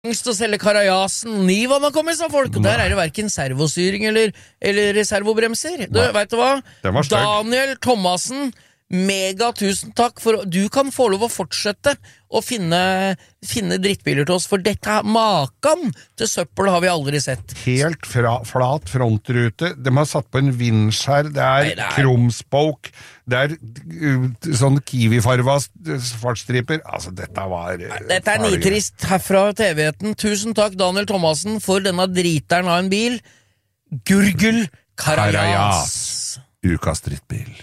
Angst å selge Karajasen. Nivan har kommet, sa folk. Og der det hverken servostyring eller servobremser. Vet du hva? Den var stygg. Daniel Thomassen, mega tusen takk for du kan få lov å fortsette å finne drittbiler til oss, for dette makan til søppel har vi aldri sett. Helt flat frontrute, de har satt på en vinsjær, det krumspoke, det sånn kiwifarva fartsstriper, altså dette var... Dette nitrist herfra TV-eten. Tusen takk Daniel Thomassen for denne driteren av en bil. Gurgel Karajas. Ukas drittbil.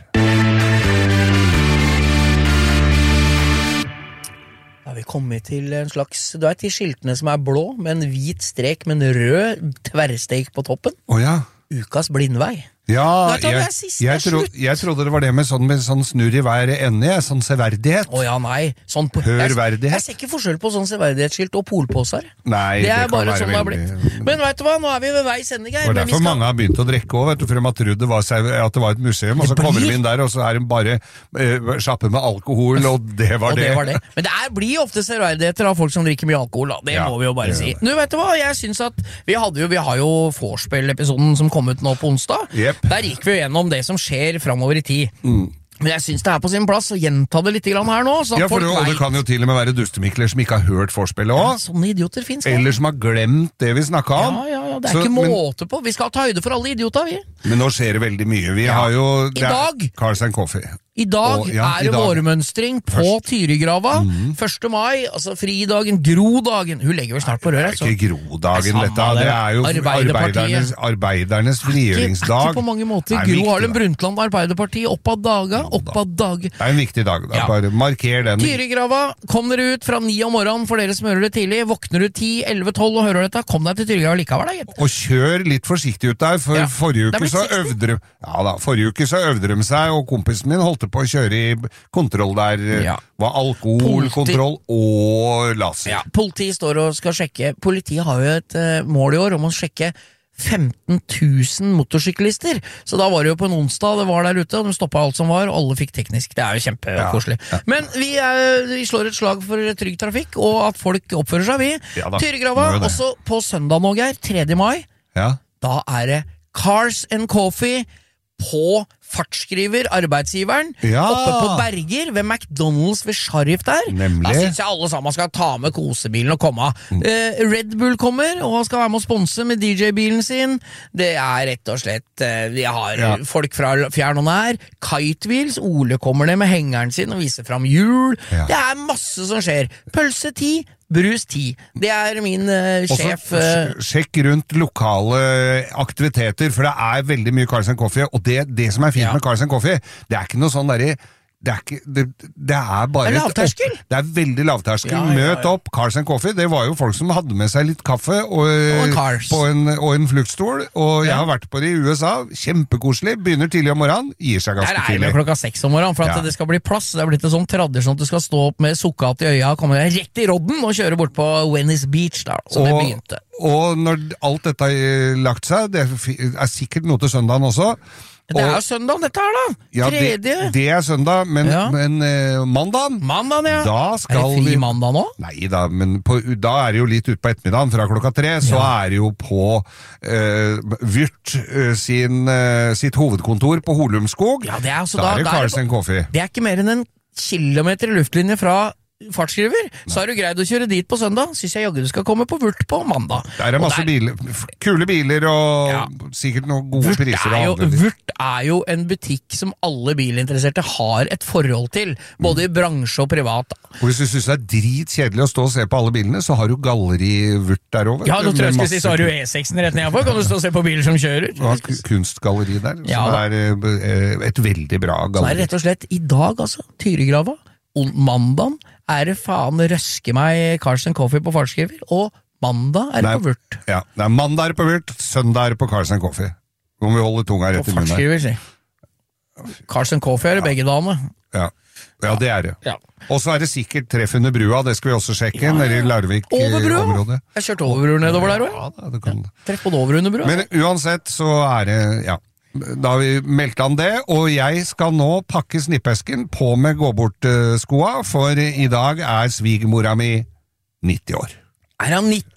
Da har vi kommet til en slags, du vet de skiltene som blå, med en hvit strek med en rød tverrsteik på toppen. Åja. Ukas blindvei. Ja, jeg trodde det var det med sånn snurr i hver ende, sånn severdighet. Åja, nei. Sånn Hørverdighet. Jeg ser ikke forskjell på sånn severdighetsskilt og polpåser. Nei, det kan bare være sånn det har blitt. Men vet du hva, nå vi ved veis ende, Geir. Og derfor mange har begynt å drikke også, vet du, for de har trodd at det var et museum, og så kommer de inn der, og så de bare sjappe med alkohol, og det var det. Men det blir ofte severdigheter av folk som drikker mye alkohol, da. Det må vi jo bare si. Nå, vet du hva, jeg synes at vi har jo vorspiel-episoden som kom ut nå på onsdag. Der gikk vi gjennom det som skjer fremover i tid. Men jeg synes det på sin plass å gjenta det litt grann her nå. Ja, for det kan jo til og med være dustemikler som ikke har hørt vorspielet også. Sånne idioter finnes. Eller som har glemt det vi snakket om. Ja, det ikke måte på. Vi skal ta høyde for alle idioter, vi. Men nå skjer det veldig mye. Vi har jo... I dag... Carls & Coffee. I dag det vårmønstring på Tyrigrava. 1. mai, altså fridagen, grodagen. Hun legger vel snart på røret. Det ikke grodagen, dette. Det jo arbeidernes frigjøringsdag. Ikke på mange måter. Gro Harlem Brundtland, Arbeiderpartiet, opp av dagen. Det en viktig dag. Bare marker den. Tyrigrava, kom dere ut fra 9 om morgenen for dere som hører det tidlig. Våkner du 10, 11, 12 og hører dette, kom deg til Tyrigrava likevel. Og kjør litt forsiktig ut der, for forrige uke så øvde de seg, og kompisen min holdt på å kjøre i kontroll der, var alkoholkontroll og laser. Politiet står og skal sjekke. Politiet har jo et mål i år om å sjekke 15 000 motorsyklister, så da var det jo på en onsdag det var der ute, og de stoppet alt som var, og alle fikk teknisk. Det jo kjempekoselig. Men vi slår et slag for trygg trafikk, og at folk oppfører seg, vi. Tyrigrava, også på søndag nå, Geir, 3. mai, da det Cars & Coffee på fartsskriver, arbeidsgiveren, oppe på Berger, ved McDonald's ved Sharif der. Nemlig. Da synes jeg alle sammen skal ta med kosebilen og komme. Red Bull kommer, og skal være med å sponse med DJ-bilen sin. Det rett og slett, vi har folk fra fjern og nær, Kitewheels, Ole kommer ned med hengeren sin og viser frem hjul. Det masse som skjer. Pølse 10, brus 10. Det min sjef. Sjekk rundt lokale aktiviteter, for det veldig mye Carls & Coffee, og det som fint med Carls & Coffee, det ikke noe sånn derre, det bare lavterskel. Det veldig lavterskel. Møt opp Carls & Coffee. Det var jo folk som hadde med seg litt kaffe og en fluktstol, og jeg har vært på det i USA. Kjempekoselig. Begynner tidlig om morgenen, gir seg ganske tidlig. Klokka 6 om morgenen, for at det skal bli plass. Det blitt en sånn tradisjon at du skal stå opp med sukkat i øya, komme rett i rodden og kjøre bort på Venice Beach der, som det begynte. Og når alt dette har lagt seg, det sikkert noe til søndagen også. Det jo søndag dette her da, tredje. Det søndag, men mandagen, da skal det fri mandag nå? Nei da, men da det jo litt ut på ettermiddagen, fra klokka 3, så det jo på Vyrt sitt hovedkontor på Holumskog. Ja, det altså da det Carls & Coffee. Det ikke mer enn en kilometer i luftlinje fra fartsskriver, så har du greid å kjøre dit på søndag, synes jeg jaggu du skal komme på Vurt på mandag. Der masse biler, kule biler og sikkert noen gode priser. Vurt jo en butikk som alle bilinteresserte har et forhold til, både i bransje og privat. Og hvis du synes det dritkjedelig å stå og se på alle bilene, så har du galleri Vurt der over. Ja, nå tror jeg skal si, så har du E6-en rett nedenfor, kan du stå og se på biler som kjører. Du har kunstgalleri der, som et veldig bra galleri. Så rett og slett i dag, altså, Tyrigrava, mandagen det faen røske meg Carls & Coffee på fartsskriver, og mandag det på Vurt. Ja, mandag det på Vurt, søndag det på Carls & Coffee. Nå må vi holde tunga rett i munnen. På fartsskriver, si. Carls & Coffee det begge dame. Ja, det det. Ja. Og så det sikkert treff under brua, det skal vi også sjekke, nede i Larvik-området. Jeg kjørte over brua nedover der også. Ja, det kan. Treff både over under brua. Men uansett så det, da har vi meldt an det, og jeg skal nå pakke snippesken på med gå-bort-skoa, for i dag svigermora mi 90 år. Er han 90?